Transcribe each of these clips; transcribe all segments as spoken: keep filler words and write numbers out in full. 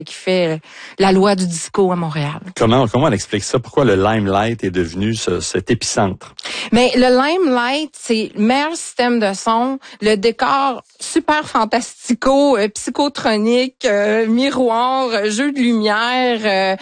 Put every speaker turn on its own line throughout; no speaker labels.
qui fait la loi du disco à Montréal.
Comment, comment on explique ça? Pourquoi le Limelight est devenu ce, cet épicentre?
Mais le Limelight, c'est le meilleur système de son, le décor super fantastico, euh, psychotronique, euh, miroir, euh, jeu de lumière, euh,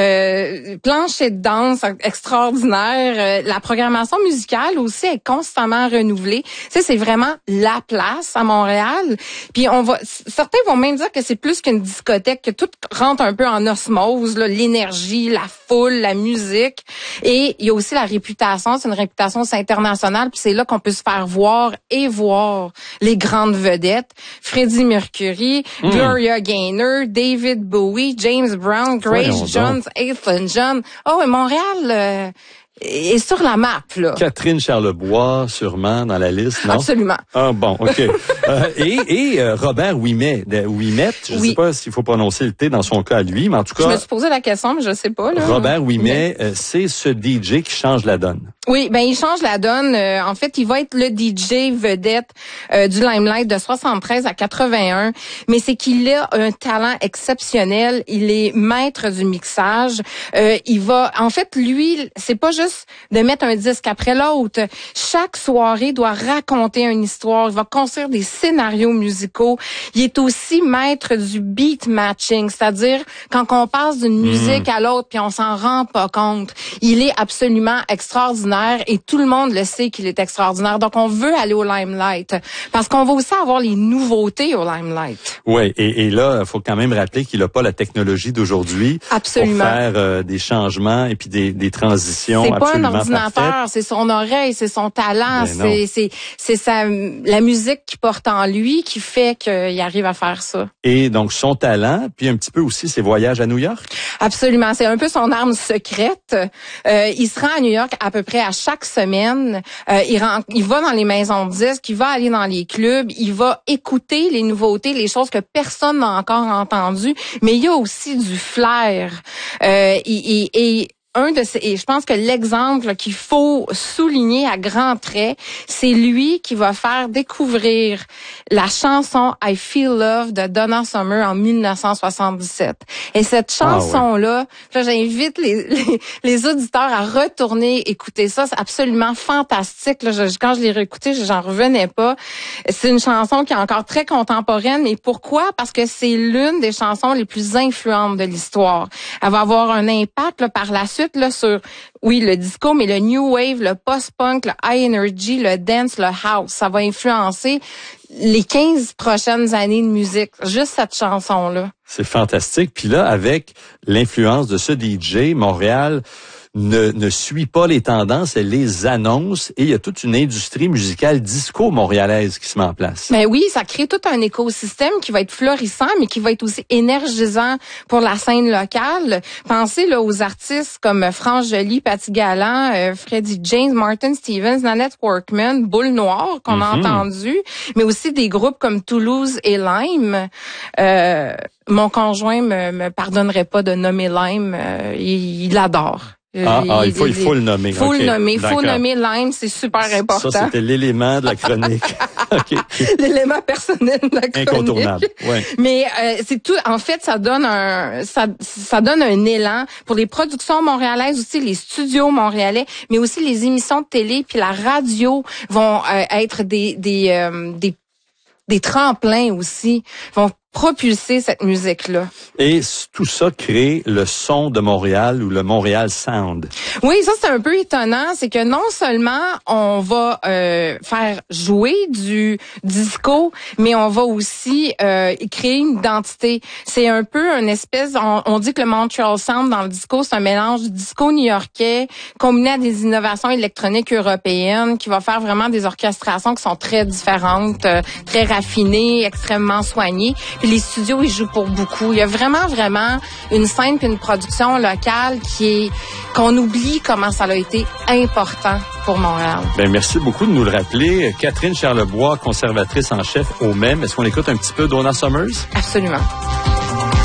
euh, plancher de danse extraordinaire. Euh, la programmation musicale aussi est constamment renouvelée. Tu sais, c'est vraiment la place à Montréal. Puis on va, certains vont même dire que c'est plus qu'une discothèque, que tout rentre un peu en osmose, là, l'énergie, la foule, la musique. Et il y a aussi la réputation, c'est une réputation internationale, puis c'est là qu'on peut se faire voir et voir les grandes vedettes. Freddie Mercury, mmh. Gloria Gaynor, David Bowie, James Brown, Grace Jones, Elton John. Oh, et Montréal euh, est sur la map, là.
Catherine Charlebois, sûrement, dans la liste, non?
Absolument.
Ah, bon, OK. euh, et et euh, Robert Ouimet, Ouimet, je ne
oui.
sais pas s'il faut prononcer le T dans son cas à lui, mais en tout cas...
Je me suis posé la question, mais je sais pas, là.
Robert Ouimet, euh, c'est ce D J qui change la donne.
Oui, ben il change la donne. Euh, en fait, il va être le D J vedette euh, du Limelight de soixante-treize à quatre-vingt-un, mais c'est qu'il a un talent exceptionnel. Il est maître du mixage. Euh, il va, en fait, lui, c'est pas juste de mettre un disque après l'autre. Chaque soirée doit raconter une histoire. Il va construire des scénarios musicaux. Il est aussi maître du beat matching, c'est-à-dire quand on passe d'une musique mmh. à l'autre puis on s'en rend pas compte. Il est absolument extraordinaire. Et tout le monde le sait qu'il est extraordinaire. Donc, on veut aller au Limelight parce qu'on va aussi avoir les nouveautés au Limelight.
Oui, et, et là, il faut quand même rappeler qu'il n'a pas la technologie d'aujourd'hui
absolument.
Pour faire euh, des changements et puis des, des transitions
absolument
absolument
parfaites. C'est pas un ordinateur, c'est son oreille, c'est son talent, c'est, c'est, c'est sa, la musique qui porte en lui qui fait qu'il arrive à faire ça.
Et donc, son talent, puis un petit peu aussi ses voyages à New York?
Absolument, c'est un peu son arme secrète. Euh, il se rend à New York à peu près à chaque semaine. Euh, il, rend, il va dans les maisons de disques, il va aller dans les clubs, il va écouter les nouveautés, les choses que personne n'a encore entendues, mais il y a aussi du flair. Euh, et, et, et un de ces, et je pense que l'exemple qu'il faut souligner à grands traits, c'est lui qui va faire découvrir la chanson I Feel Love de Donna Summer en dix-neuf cent soixante-dix-sept. Et cette chanson-là, ah ouais. là, j'invite les, les, les auditeurs à retourner écouter ça. C'est absolument fantastique. Là, je, quand je l'ai réécouté, j'en revenais pas. C'est une chanson qui est encore très contemporaine. Mais pourquoi? Parce que c'est l'une des chansons les plus influentes de l'histoire. Elle va avoir un impact là, par la suite là, sur, oui, le disco, mais le new wave, le post-punk, le high energy, le dance, le house. Ça va influencer les quinze prochaines années de musique. Juste cette chanson-là.
C'est fantastique. Puis là, avec l'influence de ce D J, Montréal ne, ne suit pas les tendances, elle les annonce et il y a toute une industrie musicale disco montréalaise qui se met en place.
Mais oui, ça crée tout un écosystème qui va être florissant, mais qui va être aussi énergisant pour la scène locale. Pensez là aux artistes comme France Joly, Patty Gallant, euh, Freddie James, Martin Stevens, Nanette Workman, Boule Noire qu'on mm-hmm. a entendu, mais aussi des groupes comme Toulouse et Lime. Euh, mon conjoint me, me pardonnerait pas de nommer Lime, euh, il, il l'adore.
Ah, ah, il faut, il faut le nommer.
Il faut
okay.
le nommer. Il faut
D'accord.
nommer Lime, c'est super important.
Ça, c'était l'élément de la chronique. okay.
L'élément personnel de la chronique.
Incontournable, ouais.
Mais euh, c'est tout. En fait, ça donne un, ça, ça donne un élan pour les productions montréalaises aussi, les studios montréalais, mais aussi les émissions de télé puis la radio vont euh, être des des euh, des des tremplins aussi, vont propulser cette musique-là.
Et tout ça crée le son de Montréal ou le Montréal Sound.
Oui, ça c'est un peu étonnant, c'est que non seulement on va euh, faire jouer du disco, mais on va aussi euh, créer une identité. C'est un peu une espèce, on, on dit que le Montreal Sound dans le disco, c'est un mélange du disco new-yorkais combiné à des innovations électroniques européennes qui va faire vraiment des orchestrations qui sont très différentes, euh, très raffinées, extrêmement soignées. Puis les studios, ils jouent pour beaucoup. Il y a vraiment, vraiment une scène puis une production locale qui est, qu'on oublie comment ça a été important pour Montréal.
Ben, merci beaucoup de nous le rappeler. Catherine Charlebois, conservatrice en chef au M E M. Est-ce qu'on écoute un petit peu Donna Summers?
Absolument.